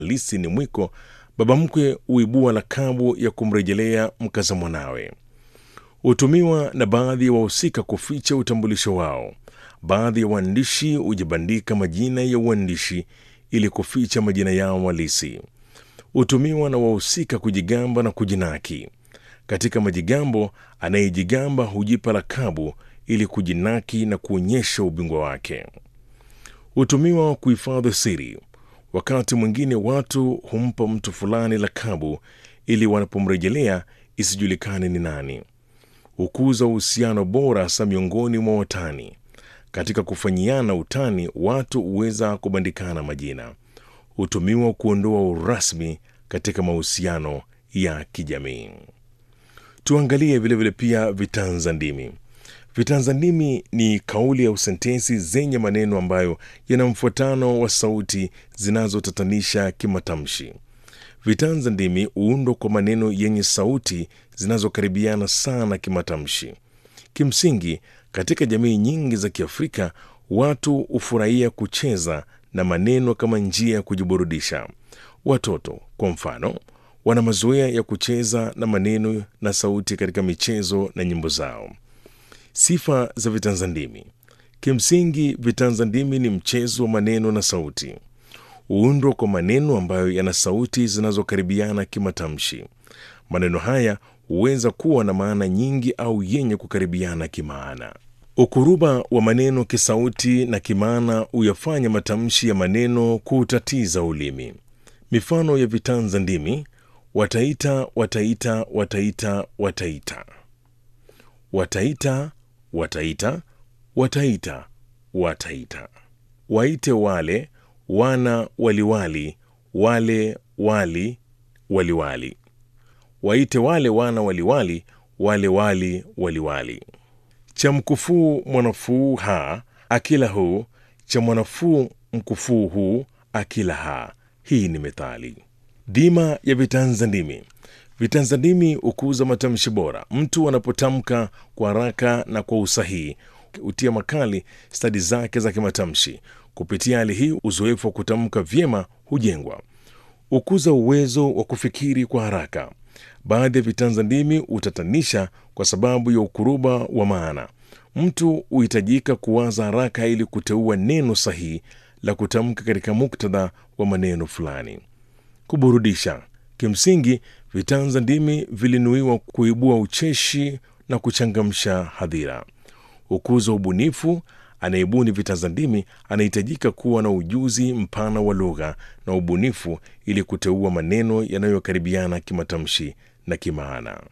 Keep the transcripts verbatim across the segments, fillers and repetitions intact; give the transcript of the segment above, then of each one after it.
halisi ni mwiko, baba mkwe huibua lakabu ya kumrejelea mkaza mwanawe. Hutumiwa na baadhi ya wahusika kuficha utambulisho wao. Baadhi ya waandishi hujibandika majina ya uandishi ili kuficha majina yao halisi. Hutumiwa na wahusika kujigamba na kujinaki. Katika majigambo, anayejigamba hujipa lakabu ili kujinaki na kuonyesha ubingwa wake. Hutumiwa kuhifadhi siri. Wakati mwingine watu humpa mtu fulani lakabu ili wanapomrejelea isijulikane ni nani. Hukuza uhusiano bora hasa miongoni mwa watani. Katika kufanyiana utani, watu huweza kubandikana majina. Hutumiwa kuondoa urasmi katika mahusiano ya kijamii. Tuangalie vile vile pia vitanza ndimi. Vitanza ndimi ni kauli au sentensi zenye maneno ambayo yana mfuatano wa sauti zinazotatanisha kimatamshi. Vitanza ndimi huundwa kwa maneno yenye sauti zinazokaribiana sana kimatamshi. Kimsingi, katika jamii nyingi za Kiafrika, watu hufurahia kucheza na maneno kama njia ya kujiburudisha. Watoto, kwa mfano, wana mazoea ya kucheza na maneno na sauti katika michezo na nyimbo zao. Sifa za vitanza ndimi. Kimsingi, vitanza ndimi ni mchezo wa maneno na sauti. Huundwa kwa maneno ambayo yana sauti zinazokaribiana kimatamshi. Maneno haya huweza kuwa na maana nyingi au yenye kukaribiana kimaana. Ukuruba wa maneno kisauti na kimaana huyafanya matamshi ya maneno kuutatiza ulimi. Mifano ya vitanza ndimi: wataita, wataita, wataita, wataita. Wataita, wataita, wataita, wataita. Waite wale, wana waliwali, wale wali, waliwali. Waite wale wana waliwali, wale wali, waliwali. Cha mkufuu mwanafuu ha, akila huu, cha mwanafuu mkufuu huu, akila ha. Hii ni methali. Dhima ya vitanza ndimi. Vitanza ndimi hukuza matamshi bora. Mtu anapotamka kwa haraka na kwa usahihi hutia makali stadi zake za kimatamshi. Kupitia hali hii, uzoefu wa kutamka vyema hujengwa. Hukuza uwezo wa kufikiri kwa haraka. Baadhi ya vitanza ndimi hutatanisha kwa sababu ya ukuruba wa maana. Mtu huhitajika kuwaza haraka ili kuteua neno sahihi la kutamka katika muktadha wa maneno fulani. Kuburudisha. Kimsingi, vitanza ndimi vilinuiwa kuibua ucheshi na kuchangamsha hadhira. Hukuza ubunifu. Anayebuni vitanza ndimi anahitajika kuwa na ujuzi mpana wa lugha na ubunifu ili kuteua maneno yanayokaribiana kimatamshi na kimaana.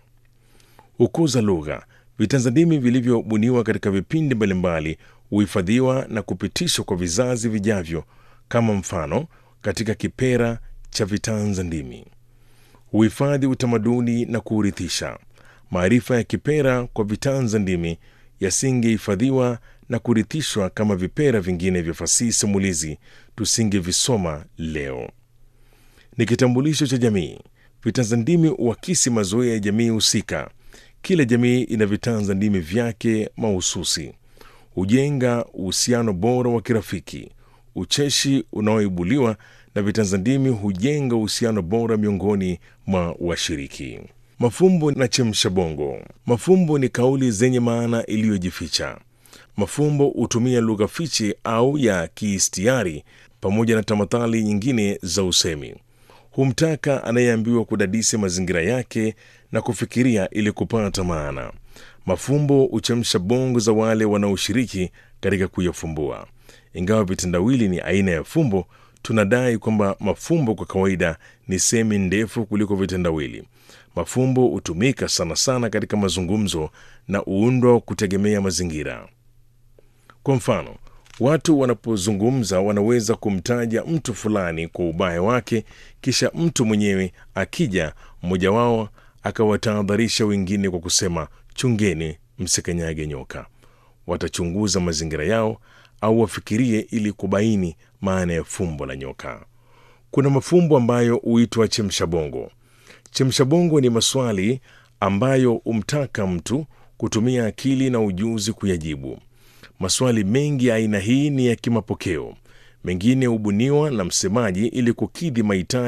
Hukuza lugha. Vitanza ndimi vilivyobuniwa katika vipindi mbalimbali huhifadhiwa na kupitishwa kwa vizazi vijavyo. Kama mfano, katika kipera cha vitanza ndimi huhifadhi utamaduni na kuurithisha. Maarifa ya kipera kwa vitanza ndimi yasingehifadhiwa na kurithishwa kama vipera vingine vya fasihi simulizi tusingevisoma leo. Ni kitambulisho cha jamii. Vitanza ndimi huakisi mazoea ya jamii husika. Kila jamii ina vitanza ndimi vyake mahususi. Hujenga uhusiano bora wa kirafiki. Ucheshi unaoibuliwa na vitanza ndimi hujenga uhusiano bora miongoni mwa washiriki. Mafumbo na chemsha bongo. Mafumbo ni kauli zenye maana iliyojificha. Mafumbo hutumia lugha fiche au ya kiistiari pamoja na tamathali nyingine za usemi. Humtaka anayeambiwa kudadisi mazingira yake na kufikiria ili kupata maana. Mafumbo huchemsha bongo za wale wanaoshiriki katika kuyafumbua. Ingawa vitendawili ni aina ya fumbo, tunadai kwamba mafumbo kwa kawaida ni semi ndefu kuliko vitendawili. Mafumbo hutumika sana sana katika mazungumzo na uundwa kutegemea mazingira. Kwa mfano, watu wanapozungumza wanaweza kumtaja mtu fulani kwa ubaya wake, kisha mtu mwenyewe akija, mmoja wao akawatahadharisha wengine kwa kusema, chungeni msikanyage nyoka. Watachunguza mazingira yao au wafikirie ili kubaini maana ya fumbo la nyoka. Kuna mafumbo ambayo huitwa chemshabongo. Chemshabongo ni maswali ambayo umtaka mtu kutumia akili na ujuzi kuyajibu. Maswali mengi aina hii ni ya kimapokeo. Mengine hubuniwa na msemaji ili kukidhi mahitaji